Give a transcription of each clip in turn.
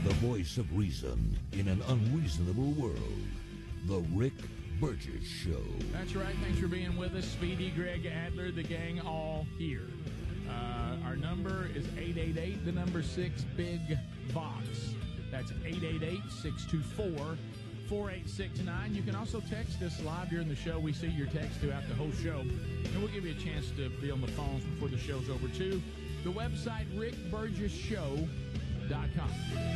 The voice of reason in an unreasonable world. The Rick Burgess Show. That's right. Thanks for being with us. Speedy, Greg Adler, the gang, all here. Our number is 888, the number 6, Big Vox. That's 888-624-4869. You can also text us live during the show. We see your text throughout the whole show. And we'll give you a chance to be on the phones before the show's over, too. The website, rickburgessshow.com.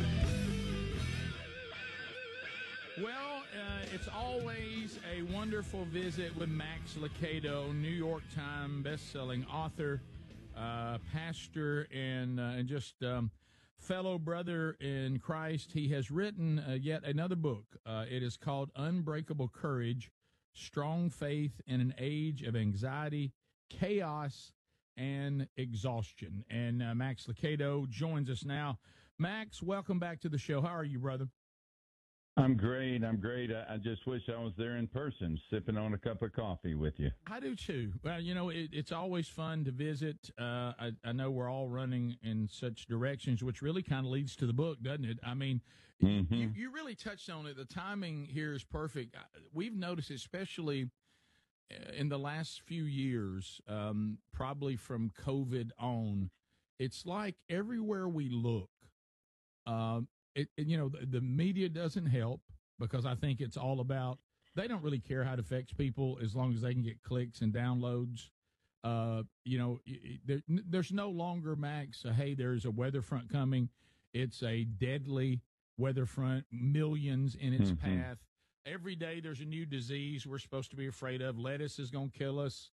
Well, it's always a wonderful visit with Max Lucado, New York Times best-selling author, pastor, and just fellow brother in Christ. He has written yet another book. It is called Unbreakable Courage, Strong Faith in an Age of Anxiety, Chaos, and Exhaustion. And Max Lucado joins us now. Max, welcome back to the show. How are you, brother? I'm great. I just wish I was there in person, sipping on a cup of coffee with you. I do, too. Well, you know, it's always fun to visit. I know we're all running in such directions, which really kind of leads to the book, doesn't it? I mean, you really touched on it. The timing here is perfect. We've noticed, especially in the last few years, probably from COVID on, it's like everywhere we look, the media doesn't help, because I think it's all about, they don't really care how it affects people as long as they can get clicks and downloads. There's no longer, Max, hey, there's a weather front coming. It's a deadly weather front, millions in its path. Every day there's a new disease we're supposed to be afraid of. Lettuce is going to kill us.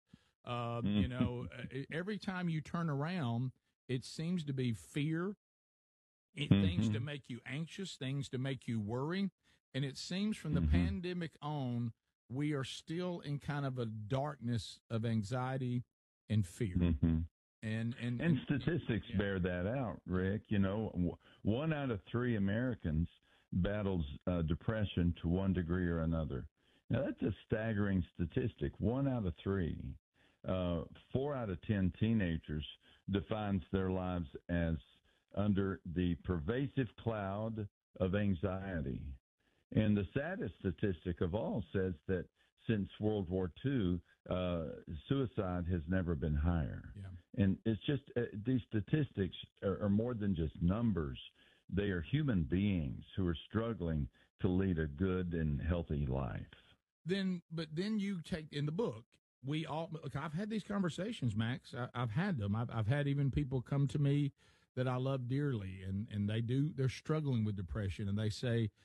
Every time you turn around, it seems to be fear. Things to make you anxious, things to make you worry. And it seems from the pandemic on, we are still in kind of a darkness of anxiety and fear. And statistics bear that out, Rick. You know, 1 out of 3 Americans battles depression to one degree or another. Now, that's a staggering statistic. 1 out of 3. 4 out of 10 teenagers defines their lives as under the pervasive cloud of anxiety. And the saddest statistic of all says that since World War II, suicide has never been higher. Yeah. And it's just these statistics are more than just numbers. They are human beings who are struggling to lead a good and healthy life. But then you take in the book, I've had these conversations, Max. I've had them. I've had even people come to me that I love dearly, and they're struggling with depression, and they say,